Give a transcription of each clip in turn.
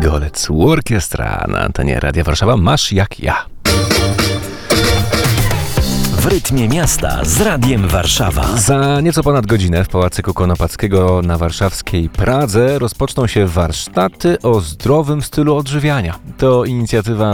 Golec Orkiestra na antenie Radia Warszawa. Masz jak ja. W rytmie miasta z Radiem Warszawa. Za nieco ponad godzinę w Pałacyku Konopackiego na warszawskiej Pradze rozpoczną się warsztaty o zdrowym stylu odżywiania. To inicjatywa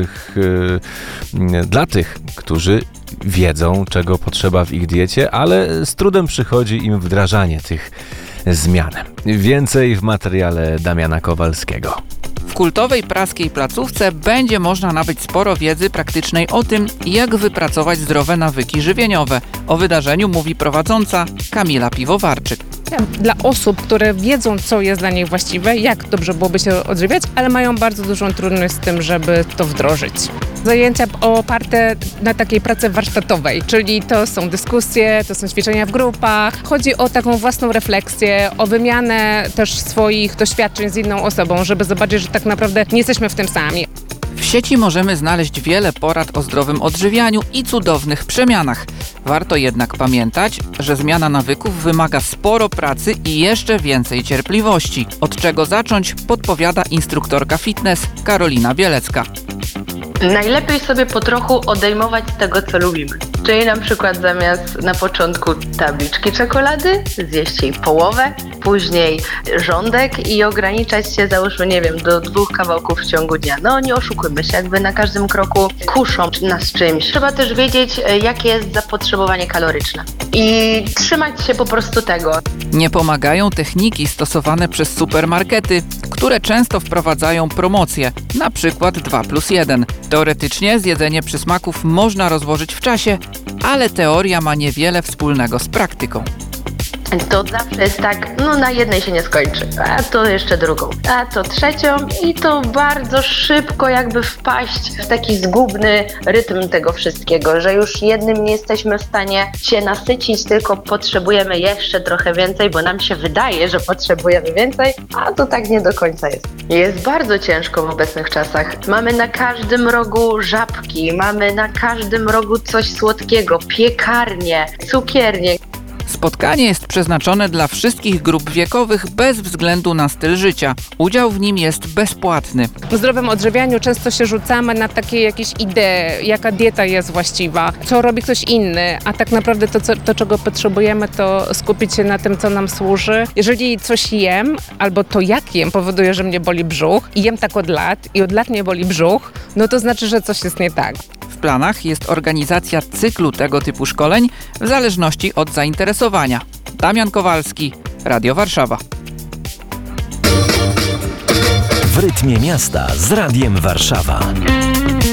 dla tych, którzy wiedzą, czego potrzeba w ich diecie, ale z trudem przychodzi im wdrażanie tych zmian. Więcej w materiale Damiana Kowalskiego. W kultowej praskiej placówce będzie można nabyć sporo wiedzy praktycznej o tym, jak wypracować zdrowe nawyki żywieniowe. O wydarzeniu mówi prowadząca Kamila Piwowarczyk. Dla osób, które wiedzą, co jest dla nich właściwe, jak dobrze byłoby się odżywiać, ale mają bardzo dużą trudność z tym, żeby to wdrożyć. Zajęcia oparte na takiej pracy warsztatowej, czyli to są dyskusje, to są ćwiczenia w grupach. Chodzi o taką własną refleksję, o wymianę też swoich doświadczeń z inną osobą, żeby zobaczyć, że tak naprawdę nie jesteśmy w tym sami. W sieci możemy znaleźć wiele porad o zdrowym odżywianiu i cudownych przemianach. Warto jednak pamiętać, że zmiana nawyków wymaga sporo pracy i jeszcze więcej cierpliwości. Od czego zacząć, podpowiada instruktorka fitness Karolina Bielecka. Najlepiej sobie po trochu odejmować z tego, co lubimy. Czyli na przykład zamiast na początku tabliczki czekolady, zjeść jej połowę, później rządek i ograniczać się, załóżmy, nie wiem, do 2 kawałków w ciągu dnia. No nie oszukujmy się, jakby na każdym kroku kuszą nas czymś. Trzeba też wiedzieć, jakie jest zapotrzebowanie kaloryczne i trzymać się po prostu tego. Nie pomagają techniki stosowane przez supermarkety, które często wprowadzają promocje, na przykład 2+1. Teoretycznie zjedzenie przysmaków można rozłożyć w czasie, ale teoria ma niewiele wspólnego z praktyką. To zawsze jest tak, no na jednej się nie skończy, a to jeszcze drugą, a to trzecią i to bardzo szybko jakby wpaść w taki zgubny rytm tego wszystkiego, że już jednym nie jesteśmy w stanie się nasycić, tylko potrzebujemy jeszcze trochę więcej, bo nam się wydaje, że potrzebujemy więcej, a to tak nie do końca jest. Jest bardzo ciężko w obecnych czasach. Mamy na każdym rogu żabki, mamy na każdym rogu coś słodkiego, piekarnie, cukiernie. Spotkanie jest przeznaczone dla wszystkich grup wiekowych bez względu na styl życia. Udział w nim jest bezpłatny. W zdrowym odżywianiu często się rzucamy na takie jakieś idee, jaka dieta jest właściwa, co robi ktoś inny, a tak naprawdę to, czego potrzebujemy, to skupić się na tym, co nam służy. Jeżeli coś jem, albo to jak jem powoduje, że mnie boli brzuch i jem tak od lat i od lat mnie boli brzuch, no to znaczy, że coś jest nie tak. W planach jest organizacja cyklu tego typu szkoleń w zależności od zainteresowania. Damian Kowalski, Radio Warszawa. W rytmie miasta z Radiem Warszawa.